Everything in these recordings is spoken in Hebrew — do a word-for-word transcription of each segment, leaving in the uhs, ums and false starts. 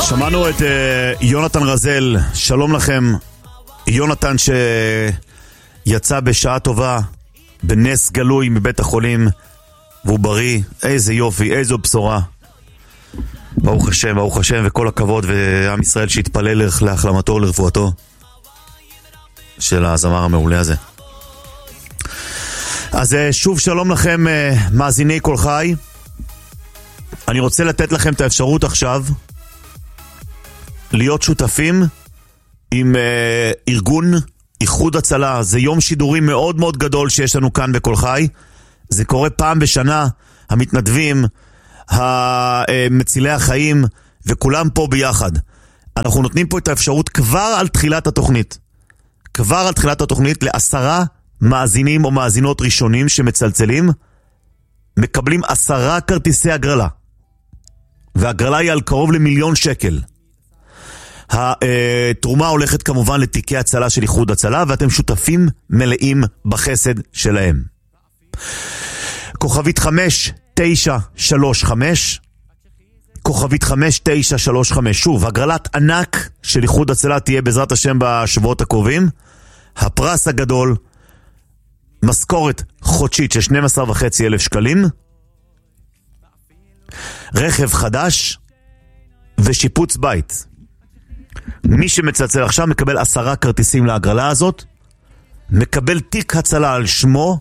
שמענו את uh, יונתן רזל, שלום לכם. יונתן שיצא בשעה טובה, בנס גלוי מבית החולים, והוא בריא. איזה יופי, איזו בשורה. ברוך השם, ברוך השם, וכל הכבוד, ועם ישראל שהתפלל להחלמתו ולרפואתו של הזמר המעולה הזה. אז שוב שלום לכם, מאזיני כל חי. אני רוצה לתת לכם את האפשרות עכשיו להיות שותפים עם אה, ארגון איחוד הצלה. זה יום שידורים מאוד מאוד גדול שיש לנו כאן בכל חי. זה קורה פעם בשנה. המתנדבים, המצילי החיים, וכולם פה ביחד. אנחנו נותנים פה את האפשרות כבר על תחילת התוכנית. כבר על תחילת התוכנית לעשרה מאזינים או מאזינות ראשונים שמצלצלים, מקבלים עשרה כרטיסי הגרלה. והגרלה היא על קרוב למיליון שקל. התרומה הולכת כמובן לתיקי הצלה של איחוד הצלה, ואתם שותפים מלאים בחסד שלהם. כוכבית חמש תשע שלוש חמש, כוכבית חמש תשע שלוש חמש. שוב, הגרלת ענק של איחוד הצלה תהיה בעזרת השם בשבועות הקרובים. הפרס הגדול, משכורת חודשית של שנים עשר וחצי אלף שקלים, רכב חדש ושיפוץ בית. מי שמצלצל עכשיו מקבל עשרה כרטיסים להגרלה הזאת, מקבל תיק הצלה על שמו,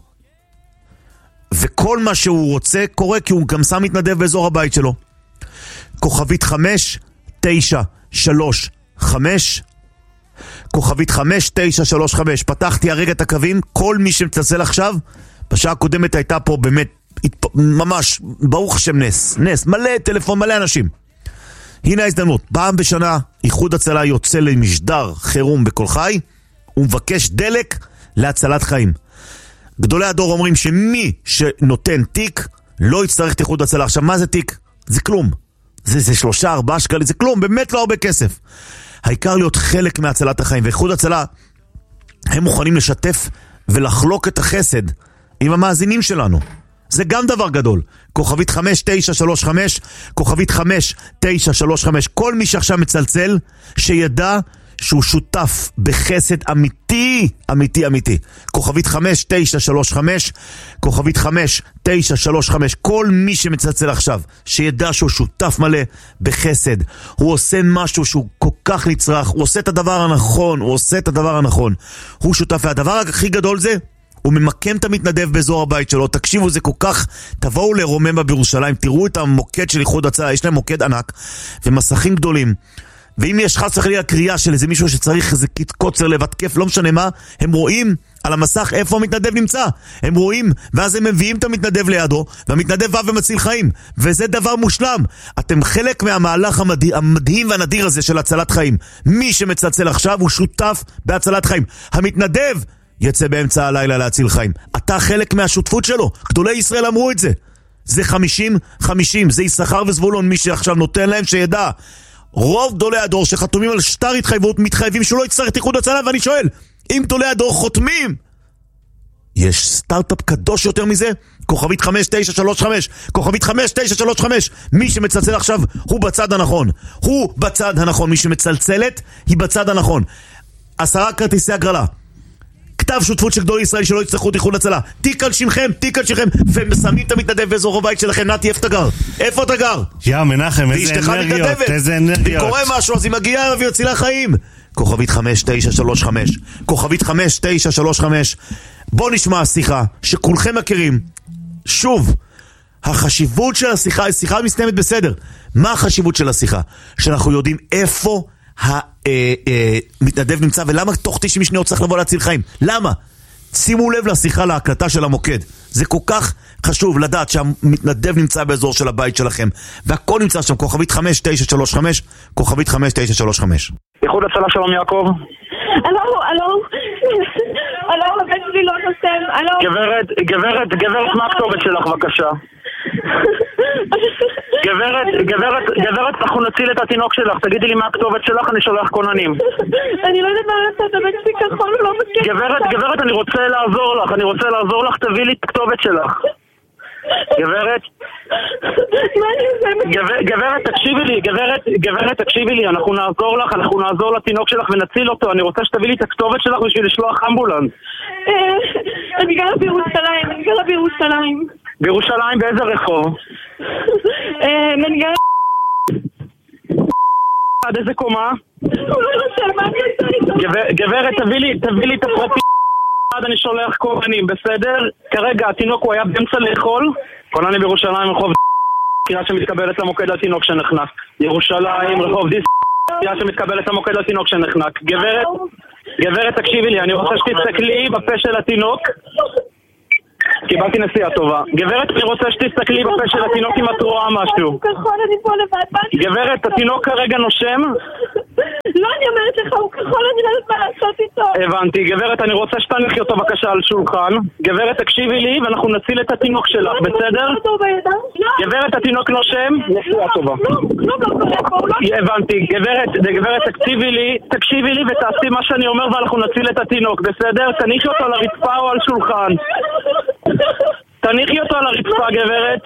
וכל מה שהוא רוצה קורה, כי הוא גם שם מתנדב באזור הבית שלו. כוכבית חמש תשע שלוש חמש, כוכבית חמש תשע שלוש חמש. פתחתי הרגע את הקווים. כל מי שמצלצל עכשיו, בשעה הקודמת הייתה פה באמת ממש ברוך השם נס נס, מלא טלפון, מלא אנשים. הנה ההזדמנות, פעם בשנה איחוד הצלה יוצא למשדר חירום בכל חי, הוא מבקש דלק להצלת חיים. גדולי הדור אומרים שמי שנותן תיק לא יצטרך את איחוד הצלה. עכשיו מה זה תיק? זה כלום, זה, זה שלושה ארבעה שקלים, זה כלום, באמת לא הרבה כסף. העיקר להיות חלק מהצלת החיים. ואיחוד הצלה הם מוכנים לשתף ולחלוק את החסד עם המאזינים שלנו. זה גם דבר גדול. כוכבית חמש תשע שלוש חמש, כוכבית חמש תשע שלוש חמש. כל מי שעכשיו מצלצל שידע שהוא שותף בחסד אמיתי, אמיתי, אמיתי. כוכבית חמש תשע שלוש חמש, כוכבית חמש תשע שלוש חמש. כל מי שמצלצל עכשיו שידע שהוא שותף מלא בחסד. הוא עושה משהו שהוא כל כך נצרך, הוא עושה את הדבר הנכון, הוא עושה את הדבר הנכון. הוא שותף, והדבר הכי גדול זה הוא ממקם את המתנדב באזור הבית שלו. תקשיבו, זה כל כך, תבואו לרוממה בירושלים, תראו את המוקד של איחוד הצלה, יש להם מוקד ענק ומסכים גדולים, ואם יש חס וחלילה קריאה של איזה מישהו שצריך איזה קוצר לב, התקף, לא משנה מה, הם רואים על המסך איפה המתנדב נמצא, הם רואים, ואז הם מביאים את המתנדב לידו, והמתנדב בא ומציל חיים, וזה דבר מושלם. אתם חלק מהמהלך המדהים, המדהים והנדיר הזה של הצלת חיים. מי שמצלצל עכשיו הוא שותף בהצלת חיים. המתנדב יצא באמצע הלילה להציל חיים, אתה חלק מהשותפות שלו. גדולי ישראל אמרו את זה, זה חמישים חמישים, זה יששכר וזבולון. מי שעכשיו נותן להם שידע, רוב גדולי הדור שחתומים על שטר התחייבות מתחייבים שהוא לא יצטרך את איחוד הצלה. ואני שואל, אם גדולי הדור חותמים, יש סטארט-אפ קדוש יותר מזה? כוכבית חמש תשע שלוש חמש, כוכבית חמש תשע שלוש חמש. מי שמצלצל עכשיו הוא בצד הנכון, הוא בצד הנכון. מי שמצלצלת היא בצד הנכון. עשרה כרטיסי הגרלה, כתב שותפות של גדולי ישראל שלא יצטרכו את איחוד הצלה, תיק על שמכם, תיק על שמכם, ומסמנים את המתנדב באזור הבית שלכם. נתי, איפה אתה גר? איפה אתה גר? יא מנחם, איזה אנרגיות, איזה אנרגיות. אם קורה משהו אז היא מגיעה ויצילה חיים. כוכבית חמש תשע שלוש חמש, כוכבית חמש תשע שלוש חמש. בוא נשמע שיחה שכולכם מכירים. שוב, החשיבות של השיחה, השיחה מסתיימת בסדר. מה החשיבות של השיחה? שאנחנו יודעים איפה המתנדב נמצא, ולמה תוך תשעים שניות צריך לבוא להציל חיים. למה? שימו לב לשיחה, להקלטה של המוקד. זה כל כך חשוב לדעת שהמתנדב נמצא באזור של הבית שלכם, והכל נמצא שם. כוכבית חמש תשע שלוש חמש, כוכבית חמש תשע שלוש חמש. איחוד הצלה, שלום יעקב. אלו, אלו, אלו, הבן שלי לא נוסם, אלו. גברת, גברת, גברת, מה הכתובת שלך בבקשה? גברת, גברת, גברת, אנחנו נציל את התינוק שלך, תגידי לי מה הכתובת שלך, אני שולח כוננים. אני לא יודעת מה לעשות, הבן שלי כחול, הוא לא מסכים. גברת, גברת, אני רוצה לעזור לך, אני רוצה לעזור לך, תביא לי את הכתובת שלך. גברת, גברת, תקשיבי לי, גברת, גברת, תקשיבי לי, אנחנו נעזור לך, אנחנו נעזור לתינוק שלך ונציל אותו. אני רוצה שתביא לי את הכתובת שלך בשביל לשלוח אמבולנס. אני גרה בירושלים, אני גרה בירושלים. בירושלים באיזה רחוב? אני גרה... עד איזה קומה? הוא לא יושב, מה אני עושה איתו? גברת, תביא לי, תביא לי את הפרטים. אני שולח כוננים, בסדר? כרגע התינוק הוא היה באמצע לאכול. כוננים בירושלים, רחוב קריאה שמתקבלת למוקד לתינוק שנחנק. ירושלים, רחוב דיס קריאה שמתקבלת למוקד לתינוק שנחנק. גברת, גברת, תקשיבי לי, אני רוצה שתסתכלי בפה של התינוק. קיבלתי נסיעה טובה. גברת, אני רוצה שתסתכלי בפה של התינוק אם את רואה משהו. גברת, התינוק כרגע נושם? לא, אני אומרת לך, הוא כחול, אני לא יודעת מה לעשות איתו. הבנתי. גברת, אני רוצה שתניחי אותו בבקשה על שולחן. גברת, תקשיבי לי ואנחנו נציל את התינוק שלך, בסדר? גברת, התינוק נושם? נסיעה טובה. הבנתי. גברת, גברת, תקשיבי לי, תקשיבי לי ותעשי מה שאני אומר ואנחנו נציל את התינוק, בסדר? תניחי אותו על הרצפה או על שולחן. תניחי אותו על הרצפה, גברת.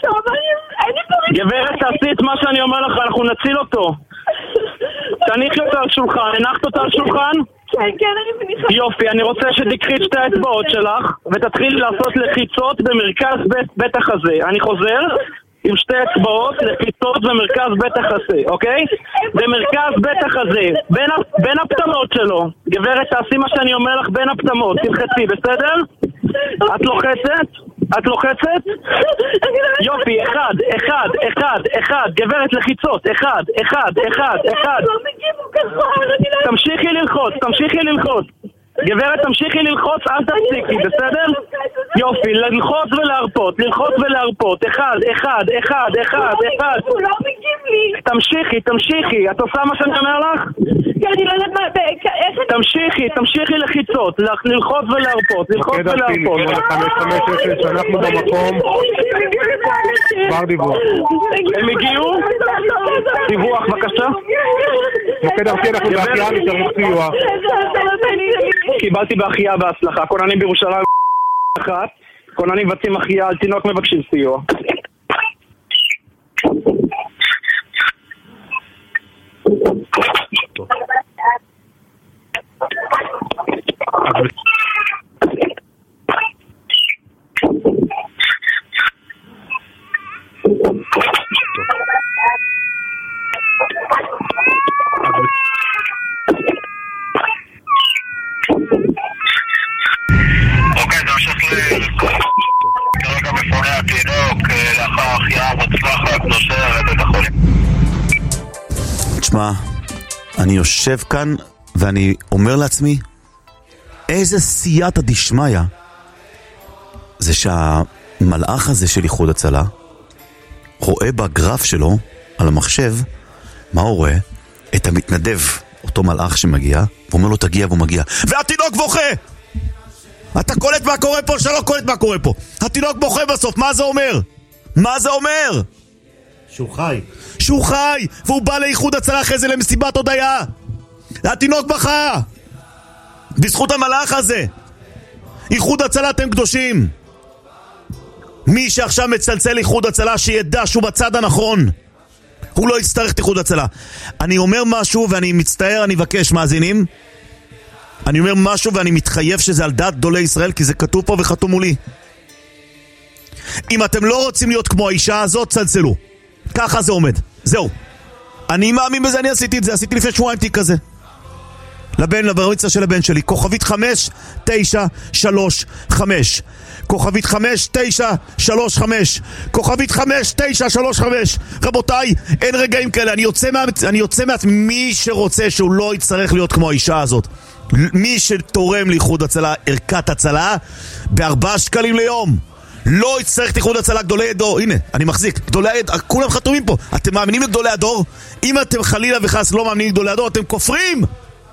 גברת, תעשי את מה שאני אומר לך, אנחנו נציל אותו. תניחי אותו על שולחן. הנחת אותו על שולחן? כן, כן, אני מניחה. יופי, אני רוצה שתקחי את שתי האצבעות שלך ותתחילי לעשות לחיצות במרכז בית החזה. אני חוזר עם שתי אצבעות לחיצות במרכז בית החזה, אוקיי? במרכז בית החזה, בין, בין הפתמות שלו. גברת, תעשי מה שאני אומר לך בין הפתמות. תלחצי, בסדר? את לוחצת? את לוחצת? יופי, אחד, אחד, אחד, אחד. גברת, לחיצות, אחד, אחד, אחד, אחד. תמשיכי ללחוץ, תמשיכי ללחוץ. גברת, תמשיכי ללחוץ, אל תפסיקי, בסדר? יופי, ללחוץ ולהרפות, ללחוץ ולהרפות. אחד, אחד, אחד, אחד, אחד. הוא לא מגיב לי. תמשיכי, תמשיכי. את עושה מה שאני אומר לך? אני לא יודעת מה... תמשיכי, תמשיכי לחיצות, ללחוץ ולהרפות, ללחוץ ולהרפות. חמש חמש אפס, אנחנו במקום. כבר דיווח. הם הגיעו? דיווח, בבקשה. מוקד ארצי, אנחנו בהחייאה, נצטרך סיוע. קיבלתי בהחייאה בהצלחה. כוננים בירושלים אחת, כוננים מבצעים החייאה על תינוק מבקשים סיוע. אוקיי, תמשיך כרגע בפוני התינוק לאחר החייאה מוצלחת נוסע לבית החולים. תשמע, אני יושב כאן ואני אומר לעצמי, איזה סייעתא דשמיא זה שהמלאך הזה של איחוד הצלה רואה בגרף שלו על המחשב, מה הוא רואה? את המתנדב, אותו מלאך שמגיע, ואומר לו תגיע והוא מגיע, והתינוק בוכה! אתה קולט מה קורה פה, שלא קולט מה קורה פה. התינוק בוכה בסוף, מה זה אומר? מה זה אומר? שהוא חי. שהוא חי, והוא בא לאיחוד הצלה אחרי זה למסיבת הודיה. התינוק בכה בזכות המלאך הזה. איחוד הצלה, אתם קדושים. מי שעכשיו מצלצל איחוד הצלה שידע שהוא בצד הנכון, הוא לא יצטרך את איחוד הצלה. אני אומר משהו ואני מצטער, אני מבקש מאזינים, אני אומר משהו ואני מתחייב שזה על דעת גדולי ישראל, כי זה כתוב פה וחתום מולי. אם אתם לא רוצים להיות כמו האישה הזאת, צלצלו. ככה זה עומד, זהו. אני מאמין בזה, אני עשיתי את זה, עשיתי לפני שבועיים תיק כזה לבן, לבריצה של הבן שלי. כוכבית חמש תשע שלוש חמש, כוכבית חמש תשע שלוש חמש, כוכבית חמש תשע שלוש חמש. רבותיי, אין רגעים כאלה. אני יוצא מה... אני יוצא מה... מי שרוצה שהוא לא יצטרך להיות כמו האישה הזאת, מי שתורם לאיחוד הצלה ערכת הצלה בארבעה שקלים ליום, לא יצטרך איחוד הצלה. גדולי הדור, הנה, אני מחזיק גדולי הדור, כולם חתומים פה. אתם מאמינים לגדולי הדור? אם אתם חלילה וחס לא מאמינים לגדולי הדור, אתם כופרים.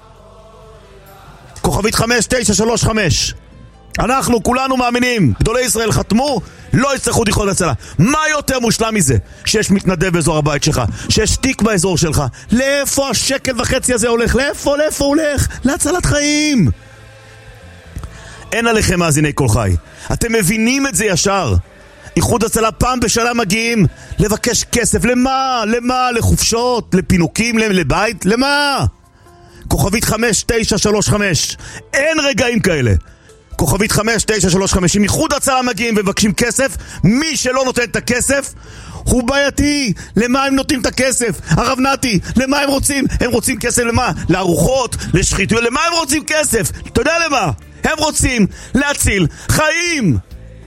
כוכבית חמש תשע שלוש חמש. אנחנו כולנו מאמינים, גדולי ישראל חתמו, לא יצטרכו איחוד הצלה. מה יותר מושלם מזה? שיש מתנדב באזור הבית שלך, שיש תיק באזור שלך. לאיפה השקל וחצי הזה הולך? לאיפה, לאיפה הולך? להצלת חיים. אין עליכם מאזיני כל חי, אתם מבינים את זה ישר. איחוד הצלה פעם בשנה מגיעים לבקש כסף. למה? למה? לחופשות? לפינוקים? לבית? למה? כוכבית חמש תשע שלוש חמש. אין רגעים כאלה. כוכבית חמש תשע שלוש חמש. אם איחוד הצלה מגיעים ומבקשים כסף, מי שלא נותן את הכסף הוא בעייתי. למה הם נותנים את הכסף? הרב נתי, למה הם רוצים? הם רוצים כסף למה? לארוחות, לשחיתות. למה הם רוצים כסף? אתה יודע למה? הם רוצים להציל חיים.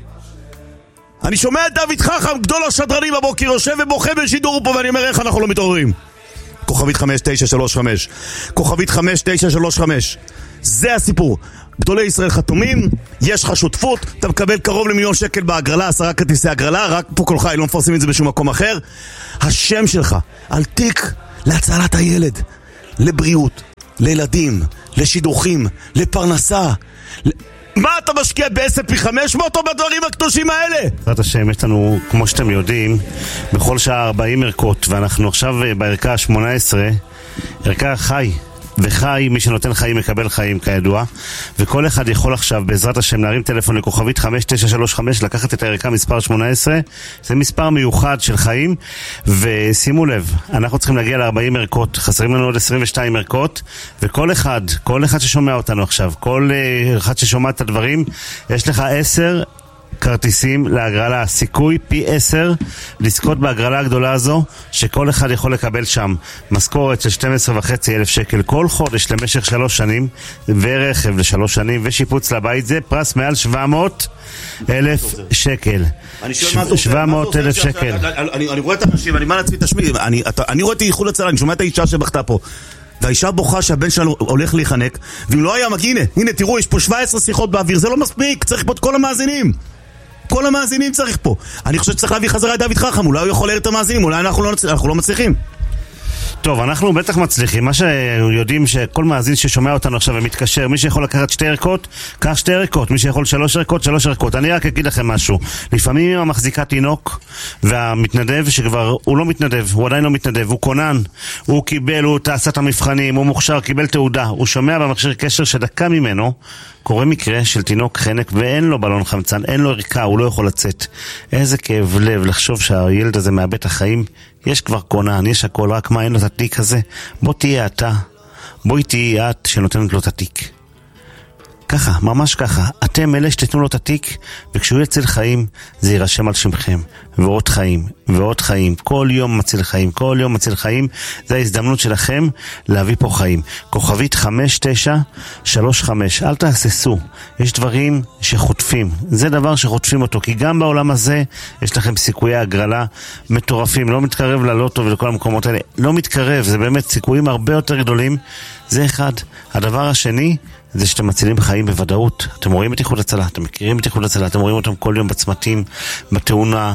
אני שומע את דוד חכם, גדול השדרנים בבוקר, יושב ובוכה בשידור פה, ואני אומר, איך אנחנו לא מתעוררים? כוכבית חמש תשע שלוש חמש. כוכבית חמש תשע שלוש חמש. זה הסיפור. גדולי ישראל חתומים, יש לך שותפות, אתה מקבל קרוב למיליון שקל בהגרלה, עשרה כרטיסי הגרלה, רק פה כל חי, לא מפרסמים את זה בשום מקום אחר. השם שלך על תיק להצלת הילד, לבריאות, לילדים, לשידוכים, לפרנסה. מה אתה משקיע ב-אס אנד פי חמש מאות או בדברים הקדושים האלה? בעזרת השם, יש לנו, כמו שאתם יודעים, בכל שעה ארבעים ערכות, ואנחנו עכשיו בערכה ה-שמונה עשרה, ערכה חי. וחי, מי שנותן חיים מקבל חיים כידוע, וכל אחד יכול עכשיו בעזרת השם להרים טלפון לכוכבית חמש תשע שלוש חמש, לקחת את הערכה מספר שמונה עשרה. זה מספר מיוחד של חיים, ושימו לב, אנחנו צריכים להגיע ל-ארבעים ערכות, חסרים לנו עוד עשרים ושתיים ערכות, וכל אחד, כל אחד ששומע אותנו עכשיו, כל אחד ששומע את הדברים, יש לך עשר כרטיסים להגרלה, סיכוי פי עשר לזכות בהגרלה הגדולה הזו, שכל אחד יכול לקבל שם משכורת של שתים עשרה וחצי אלף שקל כל חודש למשך שלוש שנים, ורכב לשלוש שנים, ושיפוץ לבית. זה פרס מעל שבע מאות אלף שקל. שבע מאות אלף שקל. אני רואה את האנשים, אני מה לעצמי תשמיע, אני רואה את איחוד הצלה, אני שומע את האישה שבכתה פה, והאישה בוכה שהבן שלנו הולך להיחנק, ואם לא היה מגיע, הנה, הנה תראו, יש פה שבע עשרה שיחות באוויר, זה לא מספיק, צריך פה את כל המאזינים. כל המאזינים צריך פה. אני חושב שצריך להביא חזרה את דוד חכם, אולי הוא יכול להראות את המאזינים, אולי אנחנו לא, אנחנו לא מצליחים. טוב, אנחנו בטח מצליחים. מה שיודעים שכל מאזין ששומע אותנו עכשיו ומתקשר, מי שיכול לקחת שתי ערכות, קח שתי ערכות. מי שיכול שלוש ערכות, שלוש ערכות. אני רק אגיד לכם משהו. לפעמים המחזיקה תינוק והמתנדב שכבר הוא לא מתנדב, הוא עדיין לא מתנדב, הוא קונן, הוא קיבל, הוא תעשה את המבחנים, הוא מוכשר, קיבל תעודה, הוא שומע במכשיר קשר שדקה ממנו קורה מקרה של תינוק חנק ואין לו בלון חמצן, אין לו ערכה, הוא לא יכול לצאת. איזה כאב לב לחשוב שהילד הזה מאבד את החיים. יש כבר קונן, יש הכל, רק מה, אין לו את התיק הזה? בוא תהיה אתה, בואי תהיה את שנותנת לו את התיק. ככה, ממש ככה. אתם אלה שתתנו לו את התיק, וכשהוא יציל חיים, זה יירשם על שמכם. ועוד חיים, ועוד חיים. כל יום מציל חיים, כל יום מציל חיים. זה ההזדמנות שלכם להביא פה חיים. כוכבית חמש תשע שלוש חמש. אל תעשסו. יש דברים שחוטפים. זה דבר שחוטפים אותו, כי גם בעולם הזה יש לכם סיכויי הגרלה מטורפים. לא מתקרב ללוטו ולכל המקומות האלה. לא מתקרב, זה באמת סיכויים הרבה יותר גדולים. זה אחד. הדבר השני, זה שאתם מצילים חיים בוודאות. אתם רואים את איחוד הצלה, אתם מכירים את איחוד הצלה, אתם רואים אותם כל יום בצמתים, בתאונה,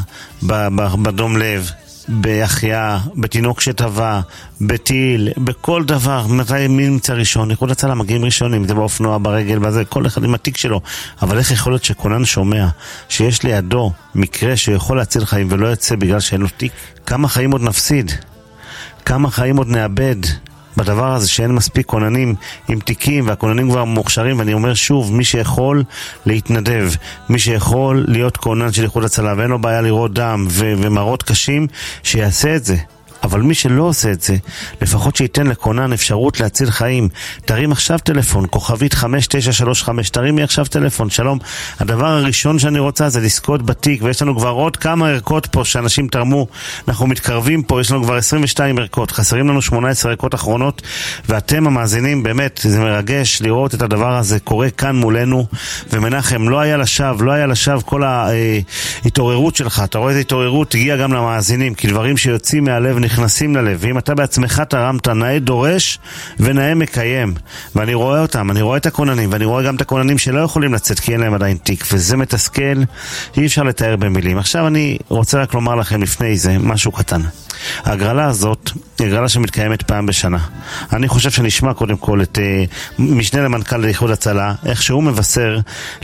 בדום לב, בהחיה, בתינוק שטבע, בטיל, בכל דבר. מתי מי נמצא ראשון? איחוד הצלה מגיעים ראשונים, זה באופנוע, ברגל, בזה, כל אחד עם התיק שלו. אבל איך יכול להיות שכונן שומע שיש לידו מקרה שיכול להציל חיים ולא יצא בגלל שאין לו תיק? כמה חיים עוד נפסיד? כמה חיים עוד נאבד? בדבר הזה שאין מספיק קוננים עם תיקים, והקוננים כבר מוכשרים. ואני אומר שוב, מי שיכול להתנדב, מי שיכול להיות קונן של איחוד הצלה ואין לו בעיה לראות דם ו- ומראות קשים, שיעשה את זה. אבל מי שלא עושה את זה, לפחות שייתן לקונן אפשרות להציל חיים. תרים עכשיו טלפון, כוכבית חמש תשע שלוש חמש, תרימי עכשיו טלפון. שלום, הדבר הראשון שאני רוצה זה לזכות בתיק, ויש לנו כבר עוד כמה ערכות פה שאנשים תרמו. אנחנו מתקרבים פה, יש לנו כבר עשרים ושתיים ערכות, חסרים לנו שמונה עשרה ערכות אחרונות, ואתם המאזינים, באמת זה מרגש לראות את הדבר הזה קורה כאן מולנו. ומנחם, לא היה לשווא, לא היה לשווא כל ההתעוררות שלך. אתה רואה את ההתעוררות הגיע גם למאזינים, כי דברים שיוצאים מהלב נכנסים ללב. ואם אתה בעצמך תרמת, נאה דורש ונאה מקיים. ואני רואה אותם, אני רואה את הקוננים, ואני רואה גם את הקוננים שלא יכולים לצאת כי אין להם עדיין תיק, וזה מתסכל, אי אפשר לתאר במילים. עכשיו אני רוצה רק לומר לכם לפני זה משהו קטן. ההגרלה הזאת היא הגרלה שמתקיימת פעם בשנה. אני חושב שנשמע קודם כל את uh, משנה למנכ"ל לאיחוד הצלה, איך שהוא מבשר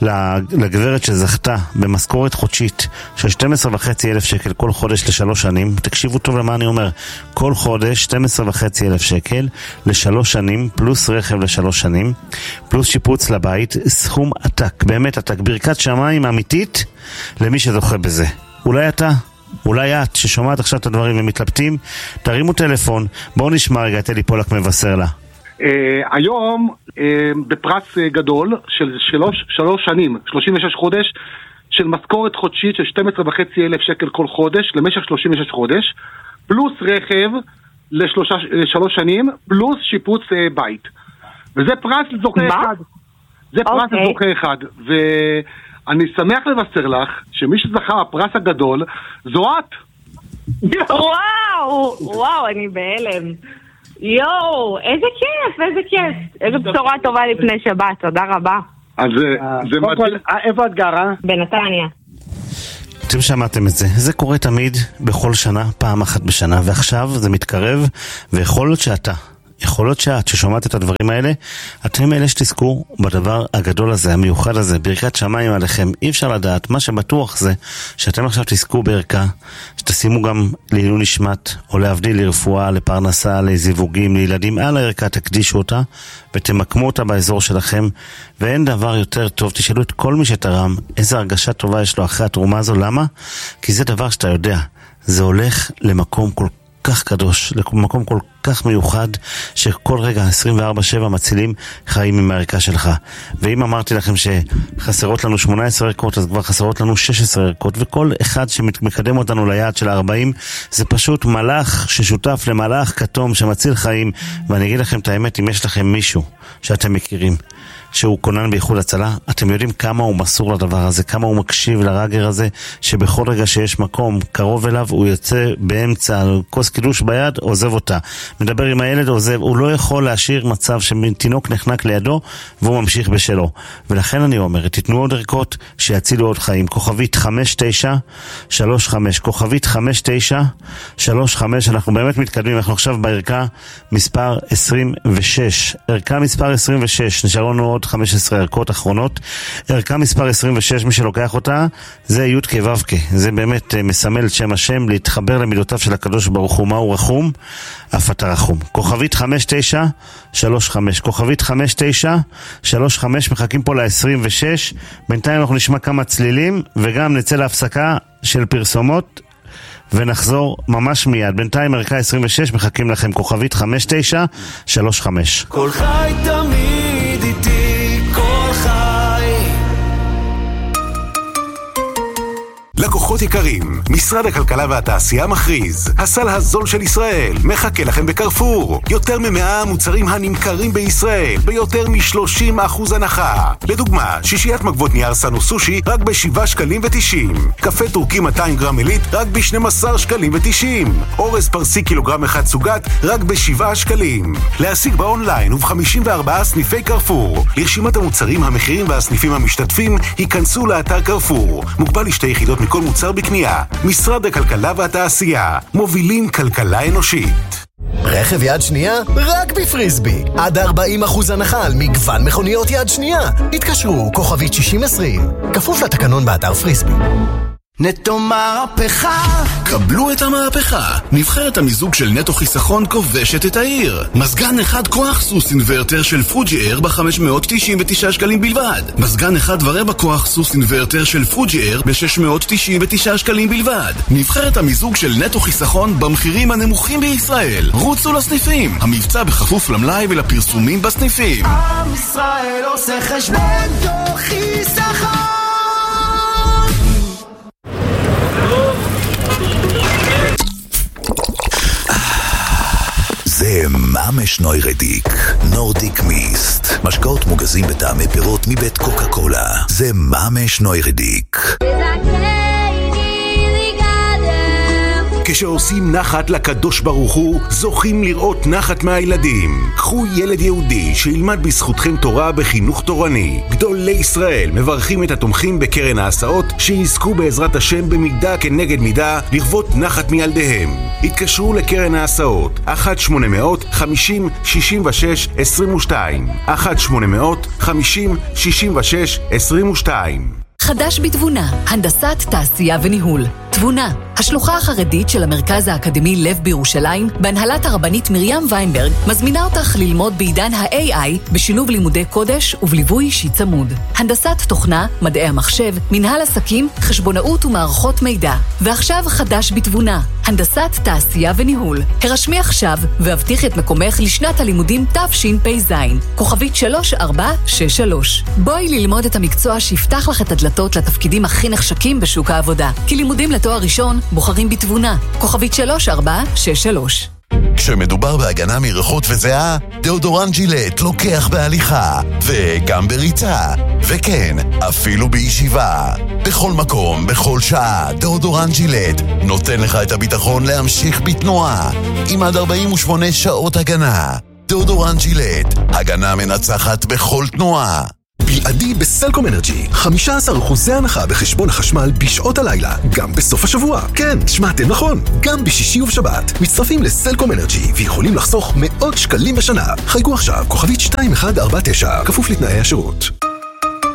לגברת שזכתה במשכורת חודשית של שתים עשרה וחצי אלף שקל כל חודש לשלוש שנים. תקשיבו טוב למה אני אומר. כל חודש שתים עשרה וחצי אלף שקל לשלוש שנים, פלוס רכב לשלוש שנים, פלוס שיפוץ לבית, סכום עתק, באמת עתק, ברכת שמיים אמיתית למי שזוכה בזה. אולי אתה, אולי את, ששומעת עכשיו את הדברים ומתלבטים, תרימו טלפון, בואו נשמע רגע את אלי פולק מבשר לה. היום בפרס גדול של שלוש שנים, שלושים ושש חודש, של משכורת חודשית של שתים עשרה וחצי אלף שקל כל חודש למשך שלושים ושש חודש, פלוס רכב לשלוש שנים, פלוס שיפוץ בית. וזה פרס לזוכה אחד. זה פרס לזוכה אחד. ואני שמח לבשר לך שמי שזכה הפרס הגדול זו את. וואו, וואו, אני בהלם. יואו, איזה כיף, איזה כיף. איזה בשורה טובה לפני שבת, תודה רבה. אז זה מדהים. איפה את גרה? בנתניה. אתם שמעתם את זה, זה קורה תמיד בכל שנה, פעם אחת בשנה, ועכשיו זה מתקרב, ויכול להיות שאתה, יכול להיות שאת ששומעת את הדברים האלה, אתם אלה שתזכו בדבר הגדול הזה, המיוחד הזה, ברכת שמיים עליכם. אי אפשר לדעת, מה שבטוח זה שאתם עכשיו תזכו בערכה, שתשימו גם לעילוי נשמת, או להבדיל לרפואה, לפרנסה, לזיווגים, לילדים, על הערכה תקדישו אותה, ותמקמו אותה באזור שלכם, ואין דבר יותר טוב. תשאלו את כל מי שתרם, איזה הרגשה טובה יש לו אחרי התרומה הזו. למה? כי זה דבר שאתה יודע, זה הולך למקום כל כך קדוש, למקום כל כך מיוחד, שכל רגע עשרים וארבע שבע מצילים חיים עם הערכה שלך. ואם אמרתי לכם שחסרות לנו שמונה עשרה ערכות, אז כבר חסרות לנו שש עשרה ערכות, וכל אחד שמקדם אותנו ליעד של ארבעים, זה פשוט מלאך ששותף למלאך כתום שמציל חיים. ואני אגיד לכם את האמת, אם יש לכם מישהו שאתם מכירים שהוא כונן באיחוד הצלה, אתם יודעים כמה הוא מסור לדבר הזה, כמה הוא מקשיב לרגר הזה, שבכל רגע שיש מקום קרוב אליו, הוא יוצא באמצע, כוס קידוש ביד, עוזב אותה. מדבר עם הילד, עוזב. הוא לא יכול להשאיר מצב שתינוק נחנק לידו, והוא ממשיך בשלו. ולכן אני אומר, תתנו עוד ערכות שיצילו עוד חיים. כוכבית חמש תשע שלוש חמש, כוכבית חמש תשע שלוש חמש, אנחנו באמת מתקדמים, אנחנו עכשיו בערכה מספר עשרים ושש. ערכה מספר עשרים ושש, נשארו לנו עוד חמש עשרה ערכות אחרונות. ערכה מספר עשרים ושש, מי שלוקח אותה זה י' כ' ו' כ'. זה באמת מסמל את שם השם, להתחבר למידותיו של הקדוש ברוך הוא. מהו רחום? אף אתה רחום. כוכבית חמש תשע שלוש חמש, כוכבית חמש תשע שלוש חמש, מחכים פה ל-עשרים ושש. בינתיים אנחנו נשמע כמה צלילים וגם נצא להפסקה של פרסומות ונחזור ממש מיד. בינתיים ערכה עשרים ושש, מחכים לכם. כוכבית חמש תשע שלוש חמש. כל חי תמיד איתי, כל חי. לקוחות יקרים, משרד הכלכלה והתעשייה מכריז, הסל הזול של ישראל מחכה לכם בקרפור. יותר ממאה מוצרים הנמכרים בישראל ביותר מ-שלושים אחוז הנחה. לדוגמה, שישיית מגבות נייר סנו סושי רק ב-שבעה שקלים ותשעים, קפה טורקי מאתיים גרם עילית רק ב-שנים עשר שקלים ותשעים, אורז פרסי קילוגרם אחד סוגת רק ב-שבעה שקלים. להשיג באונליין וב-חמישים וארבעה סניפי קרפור. לרשימת המוצרים, המחירים והסניפים המשתתפים היכנסו לאתר קרפור. מוגבל לשתי יחידות מכל מוצר בקנייה. משרד הכלכלה והתעשייה, מובילים כלכלה אנושית. רכב יד שנייה? רק בפריסבי. עד ארבעים אחוז הנחה על מגוון מכוניות יד שנייה. התקשרו, כוכבית שישים עשרים. כפוף לתקנון באתר פריסבי. נטו מהפכה. קבלו את המהפכה. נבחרת המיזוג של נטו חיסכון כובשת את העיר. מזגן אחד כוח סוס אינוורטר של פוג'י אייר ב-חמש מאות תשעים ותשעה שקלים בלבד. מזגן אחד ורבע כוח סוס אינוורטר של פוג'י אייר ב-שש מאות תשעים ותשעה שקלים בלבד. נבחרת המיזוג של נטו חיסכון במחירים הנמוכים בישראל. רוצו לסניפים. המבצע בכפוף למלאי ולפרסומים בסניפים. עם ישראל עושה חשבון. נטו חיסכון. זה ממש נוירדיק, נורדיק מיסט. משקאות מוגזים בטעמי פירות מבית קוקה קולה. זה ממש נוירדיק. כשעושים נחת לקדוש ברוך הוא, זוכים לראות נחת מהילדים. קחו ילד יהודי שילמד בזכותכם תורה בחינוך תורני. גדולי ישראל מברכים את התומכים בקרן ההסעות, שיזכו בעזרת השם במידה כנגד מידה לרבות נחת מילדיהם. התקשרו לקרן ההסעות אחת שמונה מאות חמישים שישים ושש עשרים ושתיים, אחת שמונה מאות חמישים שישים ושש עשרים ושתיים. חדש בתבונה, הנדסת תעשייה וניהול. תבונה, השלוחה החרדית של המרכז האקדמי לב בירושלים, בהנהלת הרבנית מרים ויינברג, מזמינה אותך ללמוד בעידן ה-איי איי בשילוב לימודי קודש ובליווי אישי צמוד. הנדסת תוכנה, מדעי המחשב, מנהל עסקים, חשבונאות ומערכות מידע. ועכשיו חדש בתבונה, הנדסת תעשייה וניהול. הרשמי עכשיו והבטיח את מקומך לשנת הלימודים תשפ"ז. כוכבית שלוש ארבע שש שלוש. בואי ללמוד את המקצוע שיפתח לך את הדלתות לתפקידים הכי נחשקים בשוק העבודה. כי לימודים לתואר ראשון בוחרים בתבונה. כוכבית שלוש ארבע שש שלוש. כשמדובר בהגנה מריחות וזיעה, דאודורנט ג'ילט לוקח בהליכה, וגם בריצה, וכן, אפילו בישיבה. בכל מקום, בכל שעה, דאודורנט ג'ילט נותן לך את הביטחון להמשיך בתנועה, עם עד ארבעים ושמונה שעות הגנה. דאודורנט ג'ילט, הגנה מנצחת בכל תנועה. בלעדי בסלקום אנרג'י, חמישה עשר אחוז הנחה בחשבון החשמל בשעות הלילה, גם בסוף השבוע. כן, שמעתם נכון, גם בשישי ובשבת. מצטרפים לסלקום אנרג'י ויכולים לחסוך מאות שקלים בשנה. חייגו עכשיו, כוכבית שתיים אחת ארבע תשע, כפוף לתנאי השירות.